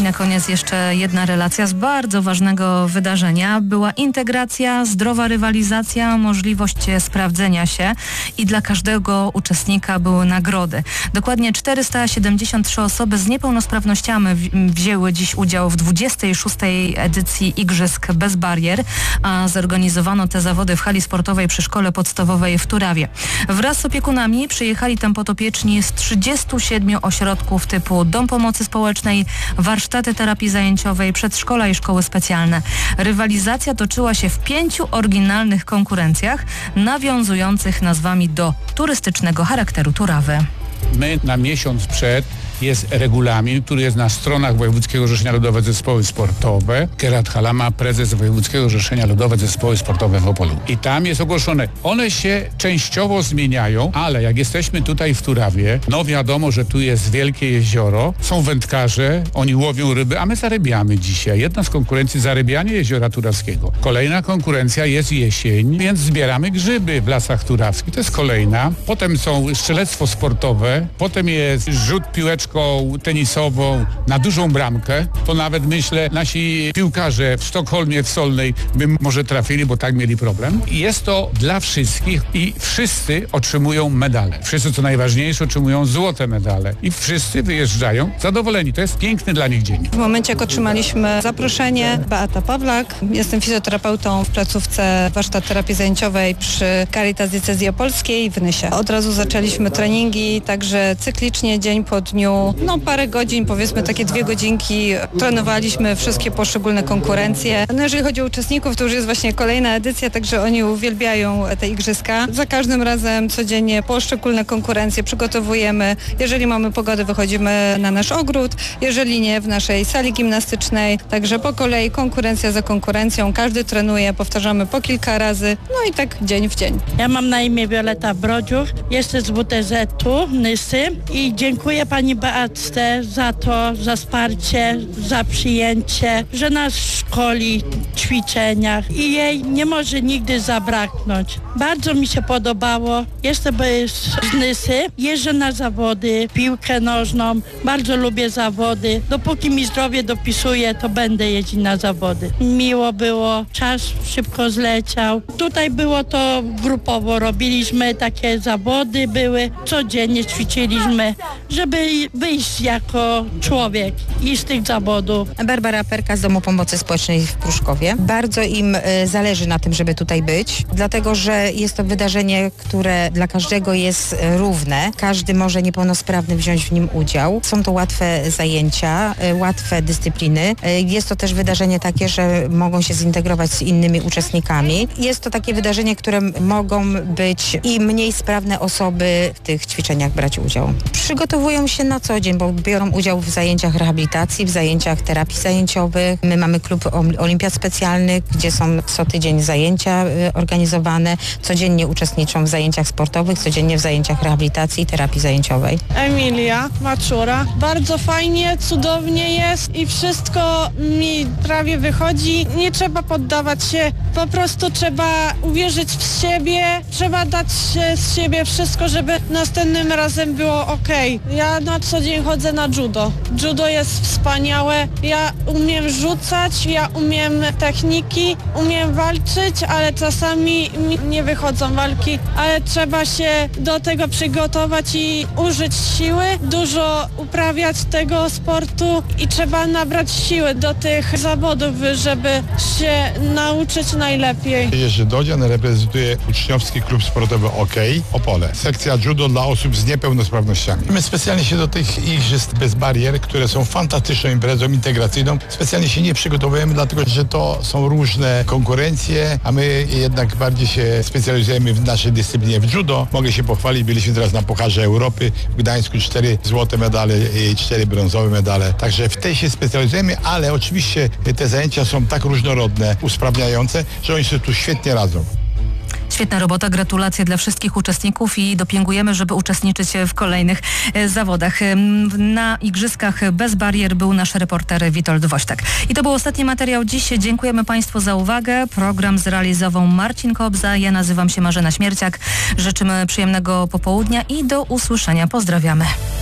I na koniec jeszcze jedna relacja z bardzo ważnego wydarzenia. Była integracja, zdrowa rywalizacja, możliwość sprawdzenia się i dla każdego uczestnika były nagrody. Dokładnie 473 osoby z niepełnosprawnościami wzięły dziś udział w 26. edycji Igrzysk bez barier, a zorganizowano te zawody w hali sportowej przy Szkole Podstawowej w Turawie. Wraz z opiekunami przyjechali tam podopieczni z 37 ośrodków typu Dom Pomocy Społecznej, warsztaty terapii zajęciowej, przedszkola i szkoły specjalne. Rywalizacja toczyła się w 5 oryginalnych konkurencjach nawiązujących nazwami do turystycznego charakteru Turawy. My na miesiąc przed jest regulamin, który jest na stronach Wojewódzkiego Zrzeszenia Ludowe Zespoły Sportowe. Gerard Halama, prezes Wojewódzkiego Zrzeszenia Ludowe Zespoły Sportowe w Opolu. I tam jest ogłoszone. One się częściowo zmieniają, ale jak jesteśmy tutaj w Turawie, no wiadomo, że tu jest wielkie jezioro, są wędkarze, oni łowią ryby, a my zarybiamy dzisiaj. Jedna z konkurencji zarybianie jeziora turawskiego. Kolejna konkurencja jest jesień, więc zbieramy grzyby w lasach turawskich. To jest kolejna. Potem są strzelectwo sportowe, potem jest rzut piłeczką tenisową na dużą bramkę. To nawet myślę, nasi piłkarze w Sztokholmie, w Solnej by może trafili, bo tak mieli problem. Jest to dla wszystkich i wszyscy otrzymują medale. Wszyscy, co najważniejsze, otrzymują złote medale. I wszyscy wyjeżdżają zadowoleni. To jest piękny dla nich dzień. W momencie, jak otrzymaliśmy zaproszenie, Beata Pawlak, jestem fizjoterapeutą w placówce warsztat terapii zajęciowej przy Caritas Diecezji Opolskiej w Nysie. Od razu zaczęliśmy treningi, także cyklicznie, dzień po dniu, parę godzin, powiedzmy takie 2 godzinki, trenowaliśmy wszystkie poszczególne konkurencje. No jeżeli chodzi o uczestników, to już jest właśnie kolejna edycja, także oni uwielbiają te igrzyska. Za każdym razem codziennie poszczególne konkurencje przygotowujemy. Jeżeli mamy pogodę, wychodzimy na nasz ogród, jeżeli nie, w naszej sali gimnastycznej. Także po kolei konkurencja za konkurencją, każdy trenuje, powtarzamy po kilka razy, no i tak dzień w dzień. Ja mam na imię Wioleta Brodziuch, jestem z WTZ-u Nysy i dziękuję pani Beatce za to, za wsparcie, za przyjęcie, że nas szkoli w ćwiczeniach i jej nie może nigdy zabraknąć. Bardzo mi się podobało. Jestem z Nysy, jeżdżę na zawody, piłkę nożną, bardzo lubię zawody. Dopóki mi zdrowie dopisuje, to będę jeździć na zawody. Miło było, czas szybko zleciał. Tutaj było to grupowo, robiliśmy takie zawody, były, codziennie ćwiczyliśmy, żeby wyjść jako człowiek i z tych zawodów. Barbara Perka z Domu Pomocy Społecznej w Pruszkowie. Bardzo im zależy na tym, żeby tutaj być, dlatego że jest to wydarzenie, które dla każdego jest równe. Każdy może niepełnosprawny wziąć w nim udział. Są to łatwe zajęcia, łatwe dyscypliny. Jest to też wydarzenie takie, że mogą się zintegrować z innymi uczestnikami. Jest to takie wydarzenie, które mogą być i mniej sprawne osoby w tych ćwiczeniach brać udział. Przygotowują się na co dzień, bo biorą udział w zajęciach rehabilitacji, w zajęciach terapii zajęciowych. My mamy klub olimpiad specjalnych, gdzie są co tydzień zajęcia organizowane. Codziennie uczestniczą w zajęciach sportowych, codziennie w zajęciach rehabilitacji i terapii zajęciowej. Emilia Maczura. Bardzo fajnie, cudownie jest i wszystko mi prawie wychodzi. Nie trzeba poddawać się, po prostu trzeba uwierzyć w siebie, trzeba dać z siebie wszystko, żeby następnym razem było okej. Ja na co dzień chodzę na judo. Judo jest wspaniałe. Ja umiem rzucać, ja umiem techniki, umiem walczyć, ale czasami mi nie wychodzą walki, ale trzeba się do tego przygotować i użyć siły, dużo uprawiać tego sportu i trzeba nabrać siły do tych zawodów, żeby się nauczyć najlepiej. Jerzy Dodzian reprezentuje uczniowski klub sportowy OK Opole. Sekcja judo dla osób z niepełnosprawnościami. My specjalnie się do tych igrzysk bez barier, które są fantastyczną imprezą integracyjną, specjalnie się nie przygotowujemy, dlatego że to są różne konkurencje, a my jednak bardziej się specjalizujemy w naszej dyscyplinie w judo. Mogę się pochwalić, byliśmy teraz na Pucharze Europy w Gdańsku, 4 złote medale i 4 brązowe medale. Także w tej się specjalizujemy, ale oczywiście te zajęcia są tak różnorodne, usprawniające, że oni sobie tu świetnie radzą. Świetna robota, gratulacje dla wszystkich uczestników i dopingujemy, żeby uczestniczyć w kolejnych zawodach. Na Igrzyskach bez barier był nasz reporter Witold Wośtak. I to był ostatni materiał dziś. Dziękujemy Państwu za uwagę. Program zrealizował Marcin Kobza. Ja nazywam się Marzena Śmierciak. Życzymy przyjemnego popołudnia i do usłyszenia. Pozdrawiamy.